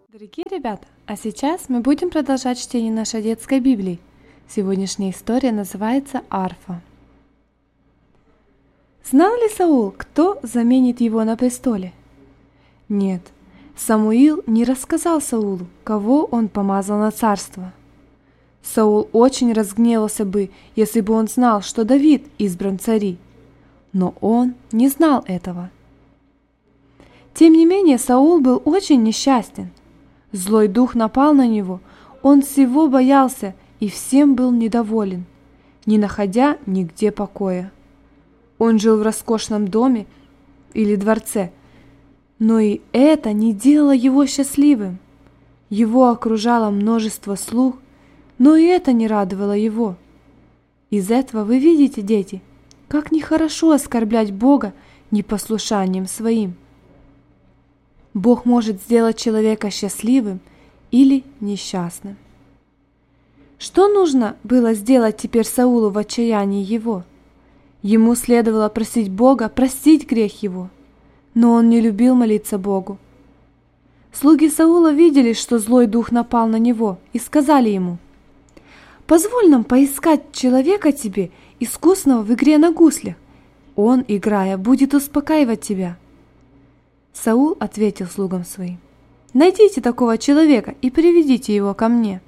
Дорогие ребята, а сейчас мы будем продолжать чтение нашей детской Библии. Сегодняшняя история называется «Арфа». Знал ли Саул, кто заменит его на престоле? Нет, Самуил не рассказал Саулу, кого он помазал на царство. Саул очень разгневался бы, если бы он знал, что Давид избран в цари. Но он не знал этого. Тем не менее, Саул был очень несчастен. Злой дух напал на него, он всего боялся и всем был недоволен, не находя нигде покоя. Он жил в роскошном доме или дворце, но и это не делало его счастливым. Его окружало множество слуг, но и это не радовало его. Из этого вы видите, дети, как нехорошо оскорблять Бога непослушанием своим. Бог может сделать человека счастливым или несчастным. Что нужно было сделать теперь Саулу в отчаянии его? Ему следовало просить Бога простить грех его, но он не любил молиться Богу. Слуги Саула видели, что злой дух напал на него, и сказали ему: «Позволь нам поискать человека тебе, искусного в игре на гуслях. Он, играя, будет успокаивать тебя». Саул ответил слугам своим: «Найдите такого человека и приведите его ко мне».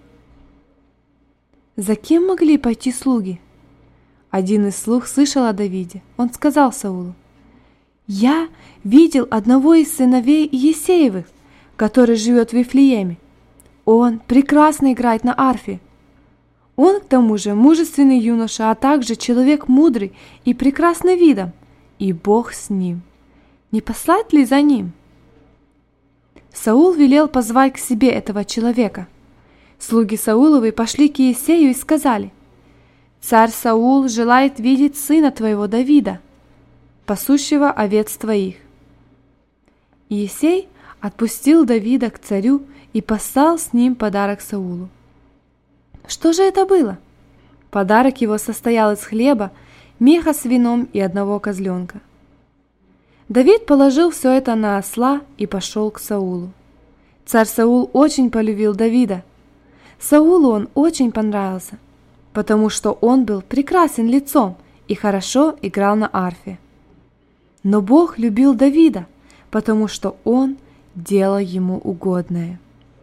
За кем могли пойти слуги? Один из слуг слышал о Давиде. Он сказал Саулу: «Я видел одного из сыновей Иессеевых, который живет в Вифлееме. Он прекрасно играет на арфе. Он, к тому же, мужественный юноша, а также человек мудрый и прекрасный видом, и Бог с ним. Не послать ли за ним?» Саул велел позвать к себе этого человека. Слуги Сауловы пошли к Иессею и сказали: «Царь Саул желает видеть сына твоего Давида, пасущего овец твоих». Иессей отпустил Давида к царю и послал с ним подарок Саулу. Что же это было? Подарок его состоял из хлеба, меха с вином и одного козленка. Давид положил все это на осла и пошел к Саулу. Царь Саул очень полюбил Давида. Саулу он очень понравился, потому что он был прекрасен лицом и хорошо играл на арфе. Но Бог любил Давида, потому что он делал ему угодное.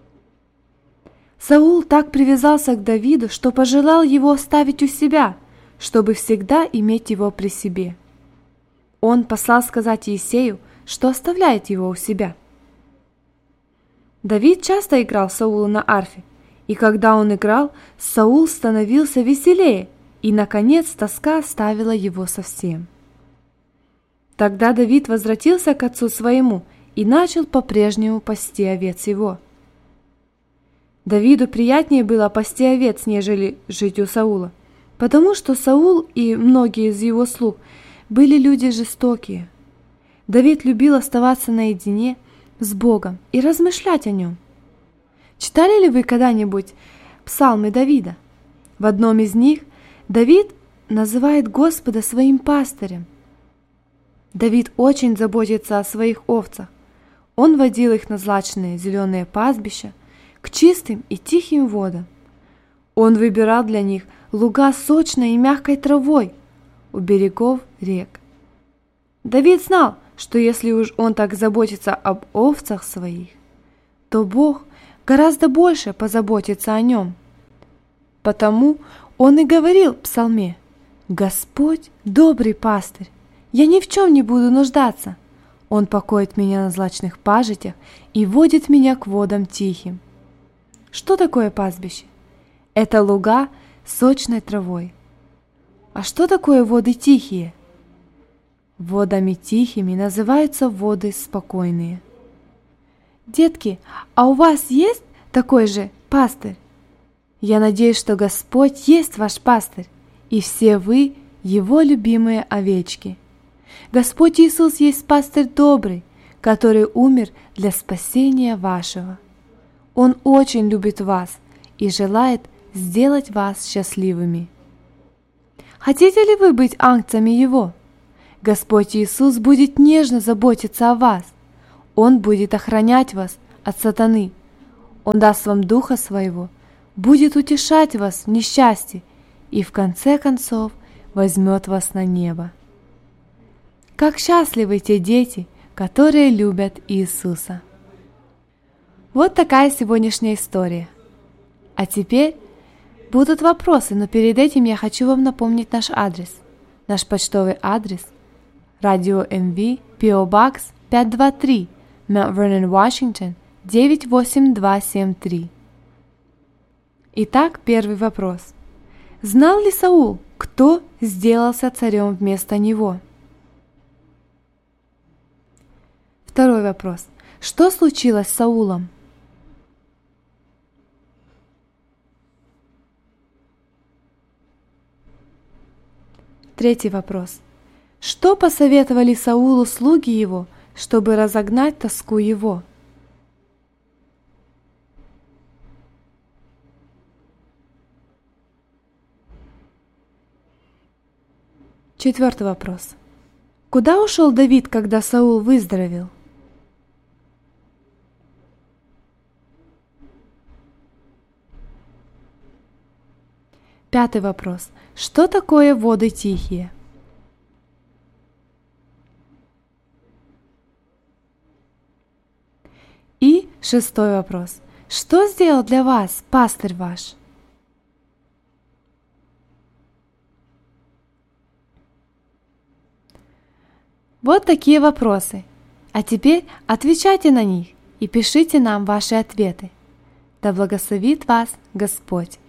Саул так привязался к Давиду, что пожелал его оставить у себя, чтобы всегда иметь его при себе. Он послал сказать Иессею, что оставляет его у себя. Давид часто играл Саулу на арфе, и когда он играл, Саул становился веселее, и, наконец, тоска оставила его совсем. Тогда Давид возвратился к отцу своему и начал по-прежнему пасти овец его. Давиду приятнее было пасти овец, нежели жить у Саула, потому что Саул и многие из его слуг были люди жестокие. Давид любил оставаться наедине с Богом и размышлять о нем. Читали ли вы когда-нибудь псалмы Давида? В одном из них Давид называет Господа своим пастырем. Давид очень заботится о своих овцах. Он водил их на злачные зеленые пастбища, к чистым и тихим водам. Он выбирал для них луга с сочной и мягкой травой у берегов рек. Давид знал, что если уж он так заботится об овцах своих, то Бог гораздо больше позаботится о нем. Потому он и говорил в псалме: «Господь добрый пастырь, я ни в чем не буду нуждаться. Он покоит меня на злачных пажитях и водит меня к водам тихим». Что такое пастбище? Это луга с сочной травой. А что такое воды тихие? Водами тихими называются воды спокойные. Детки, а у вас есть такой же пастырь? Я надеюсь, что Господь есть ваш пастырь, и все вы Его любимые овечки. Господь Иисус есть пастырь добрый, который умер для спасения вашего. Он очень любит вас и желает сделать вас счастливыми. Хотите ли вы быть агнцами Его? Господь Иисус будет нежно заботиться о вас. Он будет охранять вас от сатаны. Он даст вам Духа Своего, будет утешать вас в несчастье и в конце концов возьмет вас на небо. Как счастливы те дети, которые любят Иисуса. Вот такая сегодняшняя история. А теперь будут вопросы, но перед этим я хочу вам напомнить наш адрес. Наш почтовый адрес – Радио МВ, P.O. Box 523, Mount Vernon, Washington, 98273. Итак, первый вопрос. Знал ли Саул, кто сделался царем вместо него? Второй вопрос. Что случилось с Саулом? Третий вопрос. Что посоветовали Саулу слуги его, чтобы разогнать тоску его? Четвертый вопрос. Куда ушел Давид, когда Саул выздоровел? Пятый вопрос. Что такое воды тихие? И шестой вопрос. Что сделал для вас пастырь ваш? Вот такие вопросы. А теперь отвечайте на них и пишите нам ваши ответы. Да благословит вас Господь!